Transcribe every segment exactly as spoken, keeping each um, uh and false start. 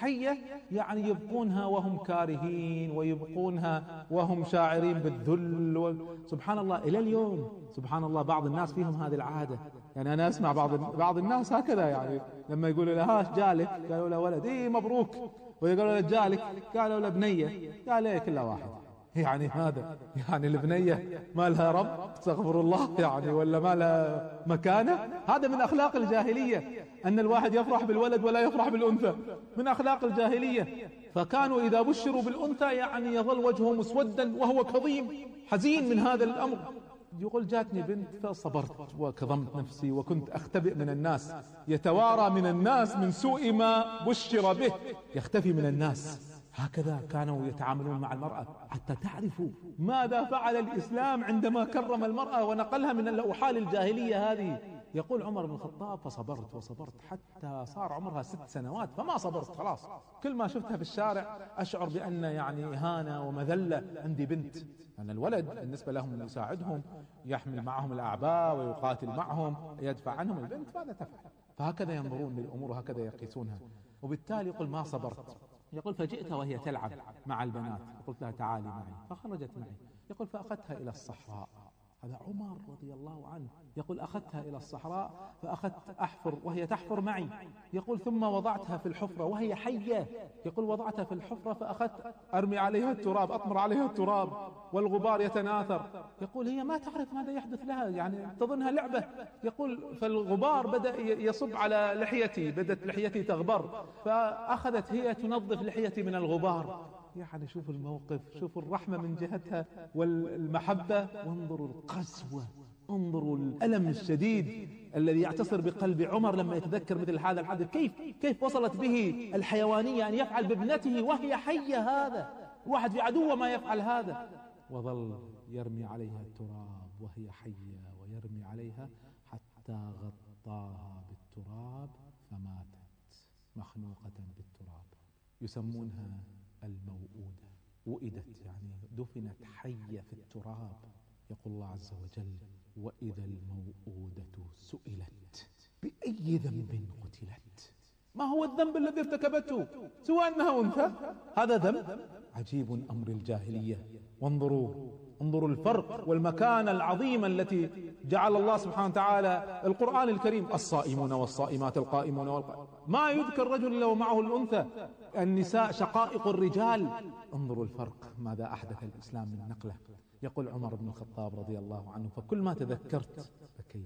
حية يعني يبقونها وهم كارهين، ويبقونها وهم شاعرين بالذل و... سبحان الله إلى اليوم. سبحان الله بعض الناس فيهم هذه العادة. يعني أنا أسمع بعض بعض الناس هكذا، يعني لما يقولوا له هاش جالك قالوا له ولد، إيه مبروك، ويقولوا له جالك قالوا له بنية، قال إيه كل واحد. يعني هذا يعني البنية ما لها رب استغفر الله يعني، ولا ما لها مكانة. هذا من أخلاق الجاهلية، أن الواحد يفرح بالولد ولا يفرح بالأنثى، من أخلاق الجاهلية. فكانوا إذا بشروا بالأنثى يعني يظل وجهه مسودا وهو كظيم حزين من هذا الأمر. يقول جاتني بنت فصبرت وكظمت نفسي وكنت أختبئ من الناس، يتوارى من الناس من سوء ما بشر به، يختفي من الناس. هكذا كانوا يتعاملون مع المرأة، حتى تعرفوا ماذا فعل الإسلام عندما كرم المرأة ونقلها من الأوحال الجاهلية هذه. يقول عمر بن الخطاب فصبرت وصبرت حتى صار عمرها ست سنوات فما صبرت خلاص. كل ما شفتها في الشارع أشعر بأن يعني إهانة ومذلة. عندي بنت، أن الولد بالنسبة لهم يساعدهم، يحمل معهم الأعباء ويقاتل معهم، يدفع عنهم. البنت ماذا تفعل؟ فهكذا ينظرون للأمور وهكذا يقيسونها. وبالتالي يقول ما صبرت. يقول فجئت وهي تلعب مع البنات، قلت لها تعالي معي، فخرجت معي. يقول فأخذتها إلى الصحراء. هذا عمر رضي الله عنه. يقول أخذتها إلى الصحراء فأخذت أحفر وهي تحفر معي. يقول ثم وضعتها في الحفرة وهي حية. يقول وضعتها في الحفرة فأخذت أرمي عليها التراب، أطمر عليها التراب والغبار يتناثر. يقول هي ما تعرف ماذا يحدث لها، يعني تظنها لعبة. يقول فالغبار بدأ يصب على لحيتي، بدت لحيتي تغبر، فأخذت هي تنظف لحيتي من الغبار. يعني شوفوا الموقف، شوفوا الرحمة من جهتها والمحبة، وانظروا القسوة، انظروا الألم الشديد الذي يعتصر بقلب عمر لما يتذكر مثل هذا الحدث. كيف كيف وصلت به الحيوانية أن يفعل بابنته وهي حية هذا؟ الواحد في عدوه ما يفعل هذا. وظل يرمي عليها التراب وهي حية، ويرمي عليها حتى غطاها بالتراب فماتت مخنوقة بالتراب. يسمونها الموؤودة، وئدت يعني دفنت حية في التراب. يقول الله عز وجل وإذا الموؤودة سئلت بأي ذنب قتلت. ما هو الذنب الذي ارتكبته سوى أنها أنثى؟ هذا ذنب. عجيب أمر الجاهلية. وانظروا انظروا الفرق والمكانة العظيمة التي جعل الله سبحانه وتعالى القرآن الكريم. الصائمون والصائمات القائمون والقائمون، ما يذكر رجل لو معه الأنثى. النساء شقائق الرجال. انظروا الفرق ماذا أحدث الإسلام من نقلة. يقول عمر بن الخطاب رضي الله عنه فكل ما تذكرت بكيت.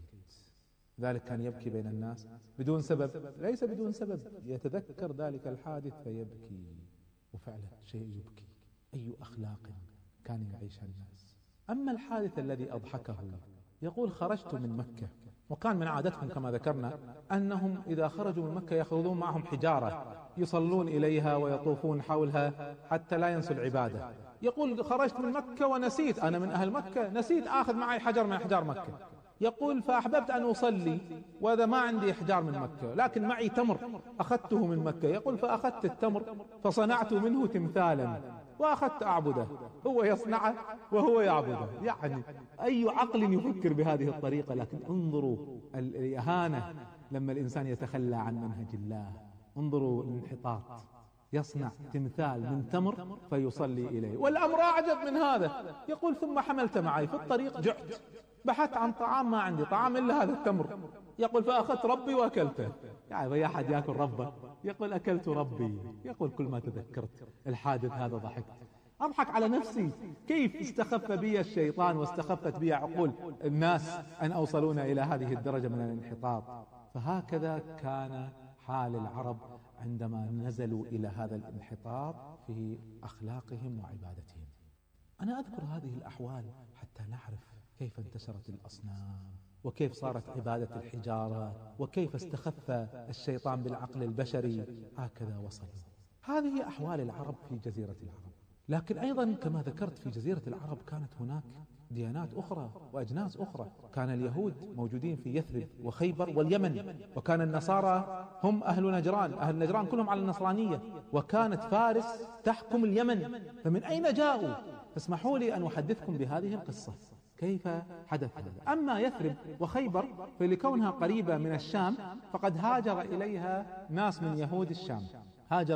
ذلك كان يبكي بين الناس بدون سبب، ليس بدون سبب، يتذكر ذلك الحادث فيبكي. وفعلا شيء يبكي. أي أخلاق كان يعيشها الناس. أما الحادث الذي أضحكه، يقول خرجت من مكة، وكان من عادتهم كما ذكرنا أنهم إذا خرجوا من مكة يأخذون معهم حجارة يصلون إليها ويطوفون حولها حتى لا ينسوا العبادة. يقول خرجت من مكة ونسيت، أنا من أهل مكة، نسيت آخذ معي حجر من أحجار مكة. يقول فأحببت أن أصلي وإذا ما عندي أحجار من مكة، لكن معي تمر أخذته من مكة. يقول فأخذت التمر فصنعت منه تمثالا وأخذت أعبده، هو يصنعه وهو يعبده. يعني أي عقل يفكر بهذه الطريقة؟ لكن انظروا الإهانة لما الإنسان يتخلى عن منهج الله. انظروا الانحطاط، يصنع تمثال من تمر فيصلي إليه. والأمر أعجب من هذا. يقول ثم حملت معي في الطريق، جعت، بحثت عن طعام ما عندي طعام إلا هذا التمر. يقول فأخذت ربي وأكلته. يعني يا أحد يأكل ربه؟ يقول أكلت ربي. يقول كل ما تذكرت الحادث هذا ضحكت، أضحك على نفسي. كيف استخف بي الشيطان واستخفت بي عقول الناس أن أوصلون إلى هذه الدرجة من الانحطاط. فهكذا كان حال العرب عندما نزلوا إلى هذا الانحطاط في أخلاقهم وعبادتهم. أنا أذكر هذه الأحوال حتى نعرف كيف انتشرت الأصنام، وكيف صارت عبادة الحجارة، وكيف استخف الشيطان بالعقل البشري. هكذا وصلوا. هذه أحوال العرب في جزيرة العرب. لكن أيضا كما ذكرت في جزيرة العرب كانت هناك ديانات أخرى وأجناس أخرى. كان اليهود موجودين في يثرب وخيبر واليمن، وكان النصارى هم أهل نجران، أهل نجران كلهم على النصرانية، وكانت فارس تحكم اليمن. فمن أين جاءوا؟ فاسمحوا لي أن أحدثكم بهذه القصة كيف حدث هذا. أما يثرب وخيبر فلكونها قريبة من الشام فقد هاجر إليها ناس من يهود الشام، هاجر